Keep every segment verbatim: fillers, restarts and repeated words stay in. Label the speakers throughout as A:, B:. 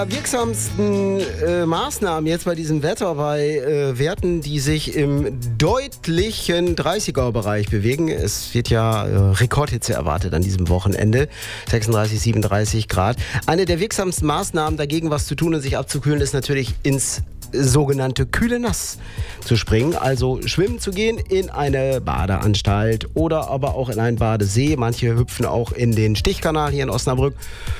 A: Wirksamsten äh, Maßnahmen jetzt bei diesem Wetter, bei äh, Werten, die sich im deutlichen dreißiger-Bereich bewegen. Es wird ja äh, Rekordhitze erwartet an diesem Wochenende, sechsunddreißig, siebenunddreißig Grad. Eine der wirksamsten Maßnahmen dagegen, was zu tun und sich abzukühlen, ist natürlich ins sogenannte kühle Nass zu springen, also schwimmen zu gehen in eine Badeanstalt oder aber auch in einen Badesee. Manche hüpfen auch in den Stichkanal hier in Osnabrück.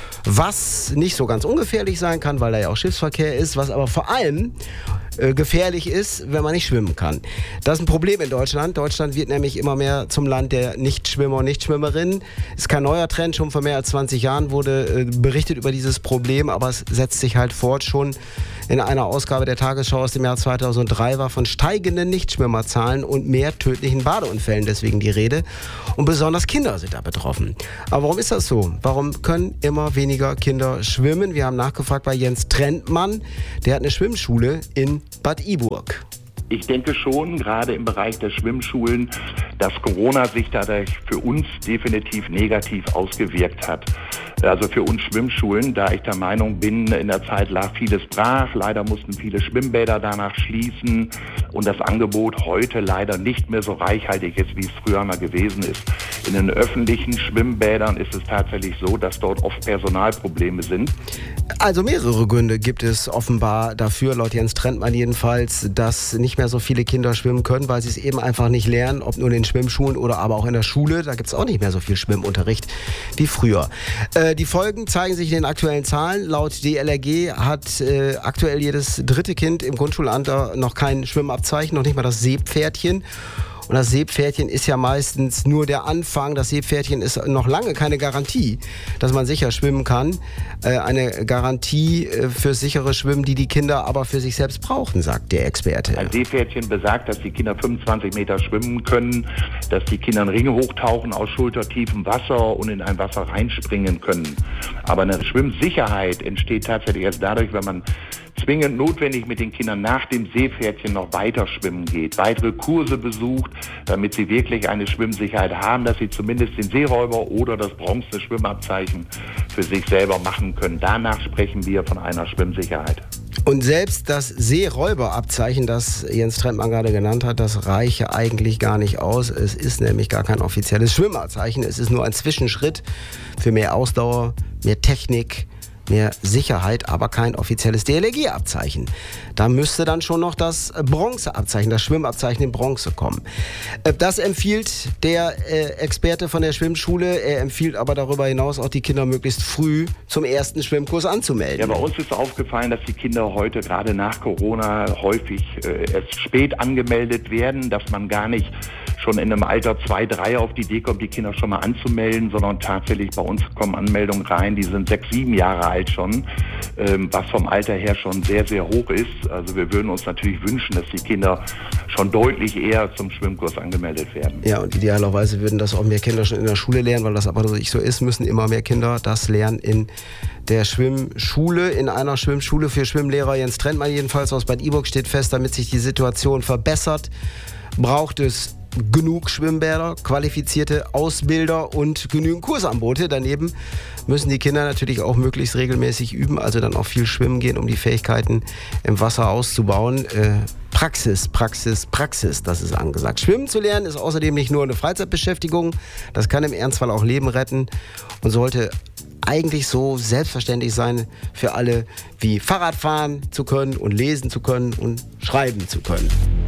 A: Was nicht so ganz ungefährlich sein kann, weil da ja auch Schiffsverkehr ist, was aber vor allem äh, gefährlich ist, wenn man nicht schwimmen kann. Das ist ein Problem in Deutschland. Deutschland wird nämlich immer mehr zum Land der Nichtschwimmer und Nichtschwimmerinnen. Ist kein neuer Trend, schon vor mehr als zwanzig Jahren wurde äh, berichtet über dieses Problem, aber es setzt sich halt fort. Schon in einer Ausgabe der Tagesschau aus dem Jahr zweitausenddrei war von steigenden Nichtschwimmerzahlen und mehr tödlichen Badeunfällen deswegen die Rede. Und besonders Kinder sind da betroffen. Aber warum ist das so? Warum können immer weniger Kinder schwimmen? Wir haben nachgefragt bei Jens Trentmann. Der hat eine Schwimmschule in Bad Iburg.
B: Ich denke schon, gerade im Bereich der Schwimmschulen, dass Corona sich dadurch für uns definitiv negativ ausgewirkt hat. Also für uns Schwimmschulen, da ich der Meinung bin, in der Zeit lag vieles brach. Leider mussten viele Schwimmbäder danach schließen und das Angebot heute leider nicht mehr so reichhaltig ist, wie es früher mal gewesen ist. In den öffentlichen Schwimmbädern ist es tatsächlich so, dass dort oft Personalprobleme sind.
A: Also mehrere Gründe gibt es offenbar dafür, laut Jens Trentmann jedenfalls, dass nicht mehr so viele Kinder schwimmen können, weil sie es eben einfach nicht lernen, ob nur in den Schwimmschulen oder aber auch in der Schule. Da gibt es auch nicht mehr so viel Schwimmunterricht wie früher. Äh, die Folgen zeigen sich in den aktuellen Zahlen. Laut D L R G hat äh, aktuell jedes dritte Kind im Grundschulalter noch kein Schwimmabzeichen, noch nicht mal das Seepferdchen. Und das Seepferdchen ist ja meistens nur der Anfang. Das Seepferdchen ist noch lange keine Garantie, dass man sicher schwimmen kann. Äh, eine Garantie äh, für sichere Schwimmen, die die Kinder aber für sich selbst brauchen, sagt der Experte.
B: Ein Seepferdchen besagt, dass die Kinder fünfundzwanzig Meter schwimmen können, dass die Kinder in Ringe hochtauchen aus schultertiefem Wasser und in ein Wasser reinspringen können. Aber eine Schwimmsicherheit entsteht tatsächlich erst dadurch, wenn man zwingend notwendig mit den Kindern nach dem Seepferdchen noch weiter schwimmen geht, weitere Kurse besucht, damit sie wirklich eine Schwimmsicherheit haben, dass sie zumindest den Seeräuber oder das Bronze-Schwimmabzeichen für sich selber machen können. Danach sprechen wir von einer Schwimmsicherheit.
A: Und selbst das Seeräuberabzeichen, das Jens Trentmann gerade genannt hat, das reiche eigentlich gar nicht aus. Es ist nämlich gar kein offizielles Schwimmabzeichen. Es ist nur ein Zwischenschritt für mehr Ausdauer, mehr Technik, mehr Sicherheit, aber kein offizielles D L R G-Abzeichen. Da müsste dann schon noch das Bronzeabzeichen, das Schwimmabzeichen in Bronze kommen. Das empfiehlt der äh, Experte von der Schwimmschule. Er empfiehlt aber darüber hinaus auch die Kinder möglichst früh zum ersten Schwimmkurs anzumelden.
B: Ja, bei uns ist aufgefallen, dass die Kinder heute gerade nach Corona häufig äh, erst spät angemeldet werden, dass man gar nicht schon in einem Alter zwei, drei auf die Idee kommt, die Kinder schon mal anzumelden, sondern tatsächlich bei uns kommen Anmeldungen rein, die sind sechs, sieben Jahre alt schon, ähm, was vom Alter her schon sehr, sehr hoch ist. Also wir würden uns natürlich wünschen, dass die Kinder schon deutlich eher zum Schwimmkurs angemeldet werden.
A: Ja, und idealerweise würden das auch mehr Kinder schon in der Schule lernen, weil das aber nicht so ist, müssen immer mehr Kinder das lernen in der Schwimmschule, in einer Schwimmschule für Schwimmlehrer. Jens Trentmann jedenfalls aus Bad Iburg steht fest, damit sich die Situation verbessert, braucht es genug Schwimmbäder, qualifizierte Ausbilder und genügend Kursangebote. Daneben müssen die Kinder natürlich auch möglichst regelmäßig üben, also dann auch viel schwimmen gehen, um die Fähigkeiten im Wasser auszubauen. Äh, Praxis, Praxis, Praxis, das ist angesagt. Schwimmen zu lernen ist außerdem nicht nur eine Freizeitbeschäftigung, das kann im Ernstfall auch Leben retten und sollte eigentlich so selbstverständlich sein für alle, wie Fahrrad fahren zu können und lesen zu können und schreiben zu können.